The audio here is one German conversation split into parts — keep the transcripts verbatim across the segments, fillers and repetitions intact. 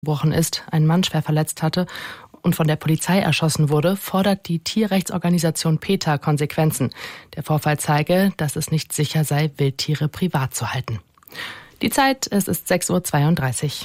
gebrochen ist, einen Mann schwer verletzt hatte und von der Polizei erschossen wurde, fordert die Tierrechtsorganisation PETA Konsequenzen. Der Vorfall zeige, dass es nicht sicher sei, Wildtiere privat zu halten. Die Zeit, es ist sechs Uhr zweiunddreißig.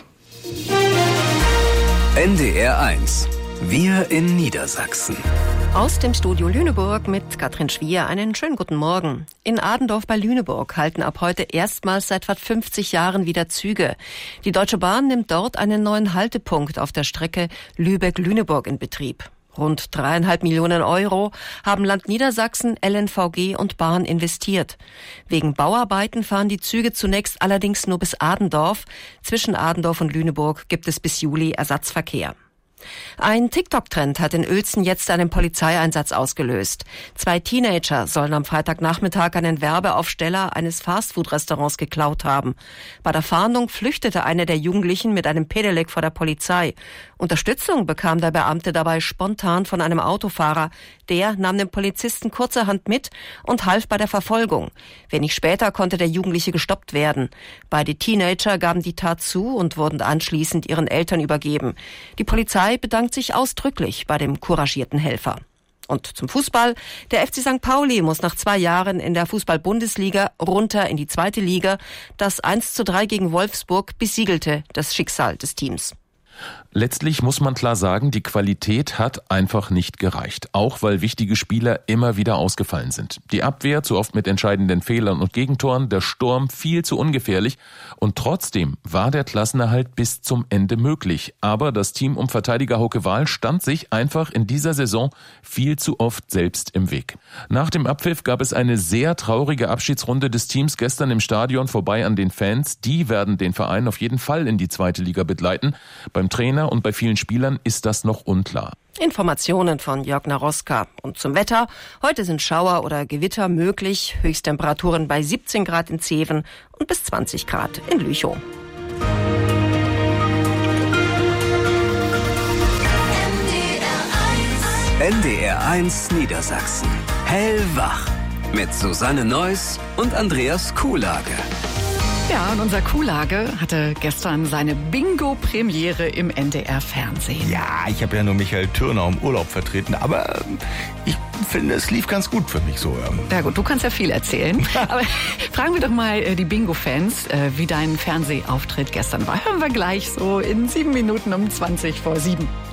N D R eins. Wir in Niedersachsen. Aus dem Studio Lüneburg mit Katrin Schwier einen schönen guten Morgen. In Adendorf bei Lüneburg halten ab heute erstmals seit fast fünfzig Jahren wieder Züge. Die Deutsche Bahn nimmt dort einen neuen Haltepunkt auf der Strecke Lübeck-Lüneburg in Betrieb. Rund dreieinhalb Millionen Euro haben Land Niedersachsen, L N V G und Bahn investiert. Wegen Bauarbeiten fahren die Züge zunächst allerdings nur bis Adendorf. Zwischen Adendorf und Lüneburg gibt es bis Juli Ersatzverkehr. Ein TikTok-Trend hat in Uelzen jetzt einen Polizeieinsatz ausgelöst. Zwei Teenager sollen am Freitagnachmittag einen Werbeaufsteller eines Fastfood-Restaurants geklaut haben. Bei der Fahndung flüchtete einer der Jugendlichen mit einem Pedelec vor der Polizei. Unterstützung bekam der Beamte dabei spontan von einem Autofahrer. Der nahm den Polizisten kurzerhand mit und half bei der Verfolgung. Wenig später konnte der Jugendliche gestoppt werden. Beide Teenager gaben die Tat zu und wurden anschließend ihren Eltern übergeben. Die Polizei bedankt sich ausdrücklich bei dem couragierten Helfer. Und zum Fußball. Der F C Sankt Pauli muss nach zwei Jahren in der Fußball-Bundesliga runter in die zweite Liga. Das eins zu drei gegen Wolfsburg besiegelte das Schicksal des Teams. Letztlich muss man klar sagen, die Qualität hat einfach nicht gereicht. Auch weil wichtige Spieler immer wieder ausgefallen sind. Die Abwehr zu oft mit entscheidenden Fehlern und Gegentoren, der Sturm viel zu ungefährlich. Und trotzdem war der Klassenerhalt bis zum Ende möglich. Aber das Team um Verteidiger Hauke Wahl stand sich einfach in dieser Saison viel zu oft selbst im Weg. Nach dem Abpfiff gab es eine sehr traurige Abschiedsrunde des Teams gestern im Stadion vorbei an den Fans. Die werden den Verein auf jeden Fall in die zweite Liga begleiten. Beim Trainer und bei vielen Spielern ist das noch unklar. Informationen von Jörg Naroska. Und zum Wetter. Heute sind Schauer oder Gewitter möglich. Höchsttemperaturen bei siebzehn Grad in Zeven und bis zwanzig Grad in Lüchow. N D R eins Niedersachsen. Hellwach. Mit Susanne Neuss und Andreas Kuhlage. Ja, und unser Kuhlage hatte gestern seine Bingo-Premiere im N D R-Fernsehen. Ja, ich habe ja nur Michael Thürner im Urlaub vertreten, aber ich finde, es lief ganz gut für mich so. Ja gut, du kannst ja viel erzählen. Aber fragen wir doch mal die Bingo-Fans, wie dein Fernsehauftritt gestern war. Hören wir gleich so in sieben Minuten um zwanzig vor sieben.